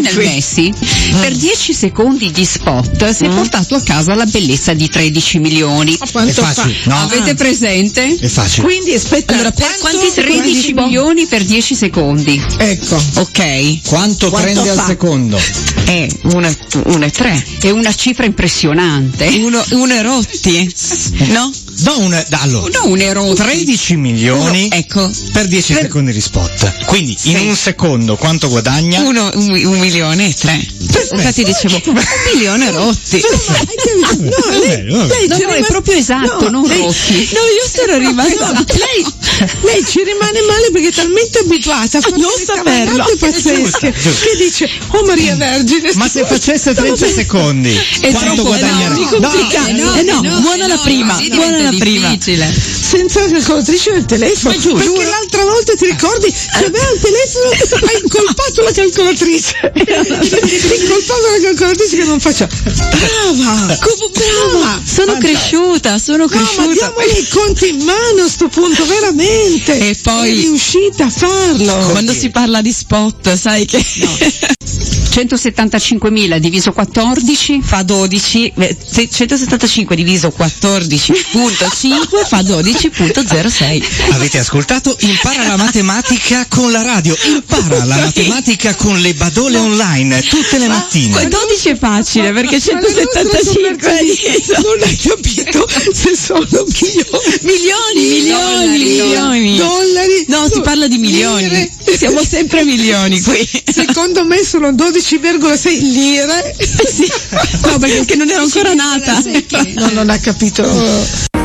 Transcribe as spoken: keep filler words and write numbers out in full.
Lionel Messi mm. per dieci secondi di spot si è mm. portato a casa la bellezza di tredici milioni. Ma quanto è facile, fa? no? Avete presente? È facile. Quindi aspetta, allora, per quanti tredici milioni per dieci secondi? Ecco. Ok. Quanto, Quanto prende fa? al secondo? È una, una e tre. È una cifra impressionante. Uno, uno e rotti, no? No, un, allora, no, un euro. tredici milioni Uno, ecco. per dieci Per... secondi di spot. Quindi sì. in un secondo quanto guadagna? Uno, un, un milione e tre. Perfetto. Infatti dicevo, un milione rotti. No, no, lei, lei no, ci no, è rimane... proprio esatto, no, non lei... rotti. No, io sono rimasta. No, lei, lei ci rimane male perché è talmente abituata a fare non delle saperlo. cavolate pazzesche che dice, oh Maria Vergine. Ma se facesse trenta secondi, è quanto troppo, guadagnerebbe? no, complicato. No, eh no, no, buona no, la prima, così buona la diventa prima. difficile. Senza la calcolatrice del telefono, Ma giù, perché giuro. l'altra volta ti ricordi che aveva il telefono, hai incolpato la calcolatrice, hai incolpato la calcolatrice che non faccia. Brava, come brava. Sono cresciuta, sono No, ma cresciuta. diamole i conti in mano a sto punto, veramente. E poi- è riuscita a farlo. Quando si parla di spot, sai che centosettantacinquemila diviso quattordici fa dodici, eh, se- centosettantacinque diviso quattordici virgola cinque fa dodici virgola zero sei. Avete ascoltato? Impara la matematica con la radio, impara la matematica con le badole online tutte le mattine. dodici è facile perché Ma la nostra centosettantacinque è sommergibile non hai capito se sono milioni, milioni, milioni, milioni. dollari. No, si parla di milioni. Lire. Siamo sempre milioni qui. Secondo me sono dodici virgola sei lire. Sì. No, perché non ero ancora nata. No, non ha capito.